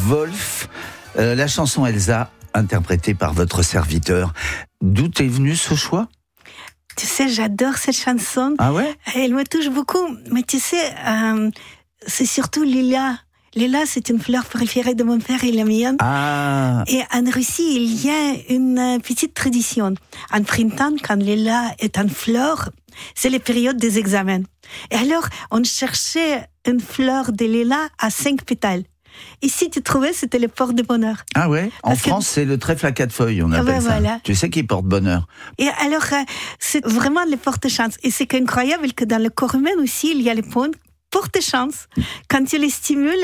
Wolf, la chanson Elsa, interprétée par votre serviteur. D'où est venu ce choix ? Tu sais, j'adore cette chanson. Ah ouais ? Elle me touche beaucoup. Mais tu sais, c'est surtout Lila. Lila, c'est une fleur préférée de mon père et la mienne. Ah. Et en Russie, il y a une petite tradition. En printemps, quand Lila est en fleur, c'est la période des examens. Et alors, on cherchait une fleur de Lila à 5 pétales. Et si tu trouvais, c'était le porte-bonheur. Ah ouais ? En France, c'est le trèfle à 4 feuilles, on appelle ça. Voilà. Tu sais qui porte bonheur. Et alors, c'est vraiment le porte-chance. Et c'est incroyable que dans le corps humain aussi, il y a le point porte-chance. Quand tu les stimules,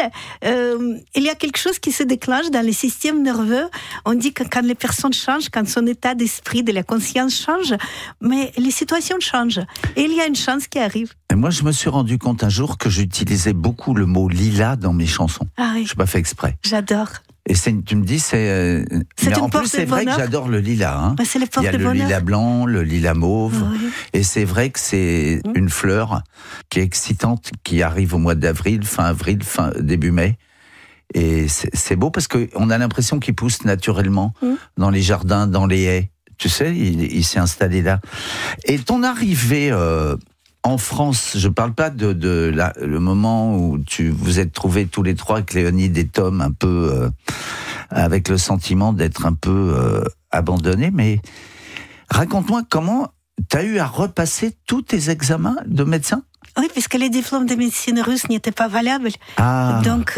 il y a quelque chose qui se déclenche dans le système nerveux. On dit que quand les personnes changent, quand son état d'esprit, de la conscience change, mais les situations changent. Et il y a une chance qui arrive. Et moi, je me suis rendu compte un jour que j'utilisais beaucoup le mot lila dans mes chansons. Ah oui. Je n'ai pas fait exprès. J'adore. Et tu me dis, mais en plus, c'est vrai que j'adore le lilas. Hein. C'est le Il y a le lilas blanc, le lilas mauve. Oui. Et c'est vrai que c'est une fleur qui est excitante, qui arrive au mois d'avril, fin début mai. Et c'est beau parce qu'on a l'impression qu'il pousse naturellement dans les jardins, dans les haies. Tu sais, il s'est installé là. Et ton arrivée en France, je parle pas de le moment où vous êtes trouvés tous les trois avec Léonide et Tom un peu avec le sentiment d'être un peu abandonnés, mais raconte-moi comment t'as eu à repasser tous tes examens de médecin. Oui, puisque les diplômes de médecine russe n'étaient pas valables. Ah. Donc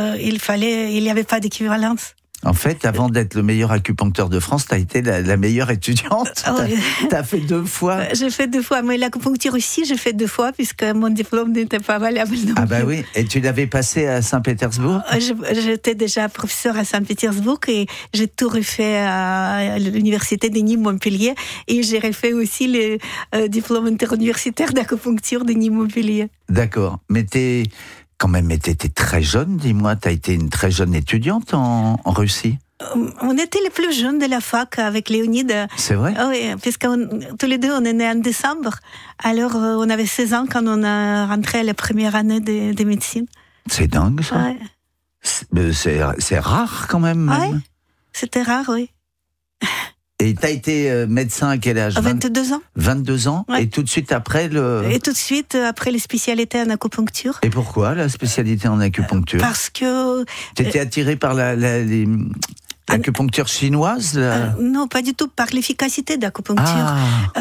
il n'y avait pas d'équivalence. En fait, avant d'être le meilleur acupuncteur de France, tu as été la meilleure étudiante. Tu as fait 2 fois. J'ai fait 2 fois, mais l'acupuncture aussi, j'ai fait 2 fois, puisque mon diplôme n'était pas valable. Ah bah oui, et tu l'avais passé à Saint-Pétersbourg ? J'étais déjà professeur à Saint-Pétersbourg et j'ai tout refait à l'université de Nîmes-Montpellier et j'ai refait aussi le diplôme interuniversitaire d'acupuncture de Nîmes-Montpellier. D'accord, mais t'étais très jeune, dis-moi, t'as été une très jeune étudiante en Russie. On était les plus jeunes de la fac avec Léonide. C'est vrai ? Oui, parce que tous les deux, on est nés en décembre. Alors, on avait 16 ans quand on a rentré à la première année de médecine. C'est dingue, ça. Ouais. C'est rare, quand même. Oui, c'était rare, oui. Et t'as été médecin à quel âge ? 22 ans. 22 ans, ouais. Et tout de suite après Et tout de suite après les spécialités en acupuncture. Et pourquoi la spécialité en acupuncture ? Parce que... T'étais attirée par l'acupuncture chinoise Non, pas du tout, par l'efficacité d'acupuncture.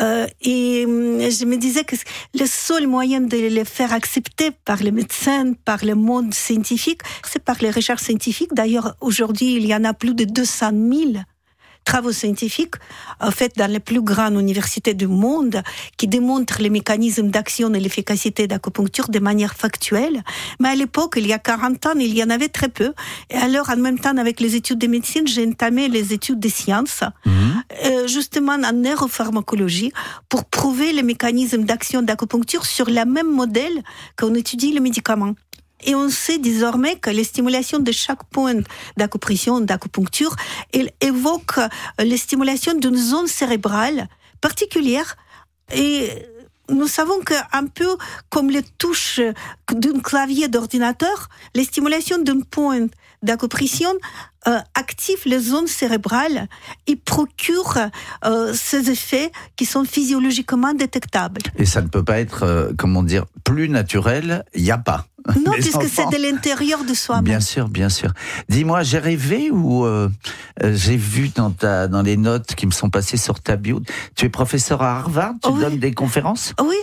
Et je me disais que le seul moyen de le faire accepter par les médecins, par le monde scientifique, c'est par les recherches scientifiques. D'ailleurs, aujourd'hui, il y en a plus de 200 000 travaux scientifiques faits dans les plus grandes universités du monde qui démontrent les mécanismes d'action et l'efficacité d'acupuncture de manière factuelle. Mais à l'époque, il y a 40 ans, il y en avait très peu. Et alors, en même temps, avec les études de médecine, j'ai entamé les études des sciences, justement en neuropharmacologie, pour prouver les mécanismes d'action d'acupuncture sur le même modèle qu'on étudie les médicaments. Et on sait désormais que les stimulations de chaque point d'acupression, d'acupuncture, elle évoque les stimulations d'une zone cérébrale particulière. Et nous savons qu'un peu comme les touches d'un clavier d'ordinateur, les stimulations d'un point d'acupression activent les zones cérébrales et procurent ces effets qui sont physiologiquement détectables. Et ça ne peut pas être, plus naturel, il n'y a pas. Non, puisque c'est de l'intérieur de soi. Bien sûr, bien sûr. Dis-moi, j'ai rêvé ou j'ai vu dans les notes qui me sont passées sur ta bio, tu es professeur à Harvard, tu donnes des conférences ? Oui,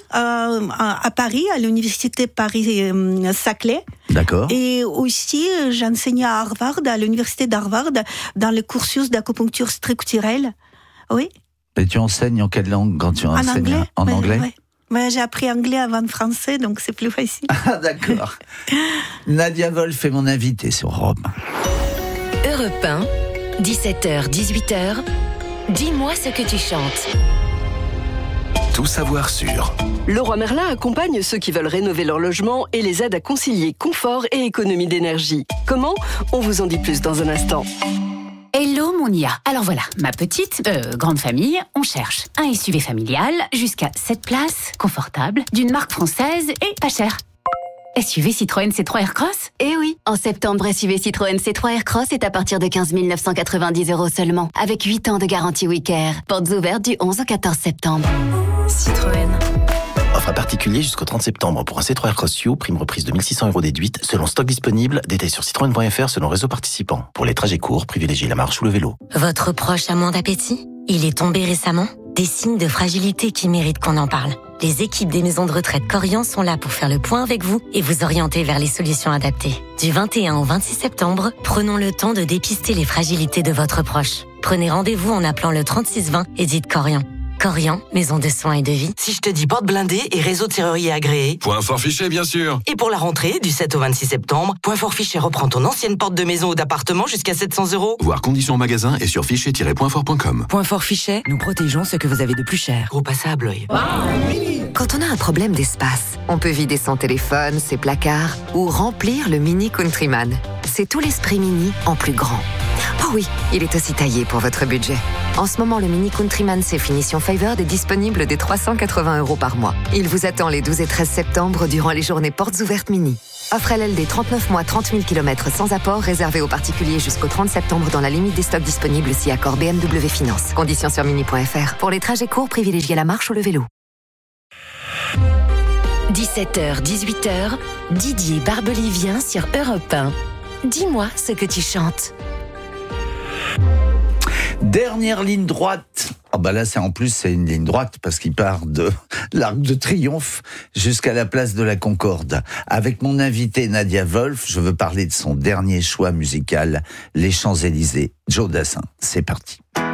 à Paris, à l'université Paris-Saclay. D'accord. Et aussi, j'enseigne à Harvard, à l'université d'Harvard, dans le cursus d'acupuncture structurelle. Oui. Et tu enseignes en quelle langue quand tu enseignes ? En anglais. En anglais ? Oui. Mais j'ai appris anglais avant le français, donc c'est plus facile. Ah, d'accord. Nadia Wolf est mon invitée sur Europe 1. Europe 1, 17h, 18h. Dis-moi ce que tu chantes. Tout savoir sur. Leroy Merlin accompagne ceux qui veulent rénover leur logement et les aide à concilier confort et économie d'énergie. Comment ? On vous en dit plus dans un instant. Hello Monia. Alors voilà, ma petite, grande famille, on cherche un SUV familial jusqu'à 7 places, confortable, d'une marque française et pas cher. SUV Citroën C3 Aircross ? Eh oui, en septembre, SUV Citroën C3 Aircross est à partir de 15 990 € seulement, avec 8 ans de garantie Wicare. Portes ouvertes du 11 au 14 septembre. Citroën. Offre à particulier jusqu'au 30 septembre pour un C3 Aircross You, prime reprise de 1 600 € déduite, selon stock disponible, détail sur citroën.fr selon réseau participant. Pour les trajets courts, privilégiez la marche ou le vélo. Votre proche a moins d'appétit ? Il est tombé récemment ? Des signes de fragilité qui méritent qu'on en parle. Les équipes des maisons de retraite Corian sont là pour faire le point avec vous et vous orienter vers les solutions adaptées. Du 21 au 26 septembre, prenons le temps de dépister les fragilités de votre proche. Prenez rendez-vous en appelant le 3620 et dites Corian. Corian, maison de soins et de vie. Si je te dis porte blindée et réseau de serrurier agréé. Point Fort Fichet, bien sûr. Et pour la rentrée, du 7 au 26 septembre, Point Fort Fichet reprend ton ancienne porte de maison ou d'appartement jusqu'à 700 €. Voir conditions en magasin et sur fichet-pointfort.com. Point Fort Fichet, nous protégeons ce que vous avez de plus cher. Gros passable, oui. Quand on a un problème d'espace, on peut vider son téléphone, ses placards ou remplir le Mini Countryman. C'est tout l'esprit Mini en plus grand. Oh oui, il est aussi taillé pour votre budget. En ce moment, le Mini Countryman c'est finition Favored est disponible dès 380 € par mois. Il vous attend les 12 et 13 septembre durant les journées portes ouvertes Mini. Offre LLD 39 mois, 30 000 km sans apport, réservé aux particuliers jusqu'au 30 septembre dans la limite des stocks disponibles si accord BMW Finance. Conditions sur mini.fr. Pour les trajets courts, privilégiez la marche ou le vélo. 17h, 18h, Didier Barbelivien sur Europe 1. Dis-moi ce que tu chantes. Dernière ligne droite. Ah bah là, c'est une ligne droite parce qu'il part de l'Arc de Triomphe jusqu'à la place de la Concorde. Avec mon invité Nadia Wolf, je veux parler de son dernier choix musical, Les Champs-Élysées. Joe Dassin, c'est parti.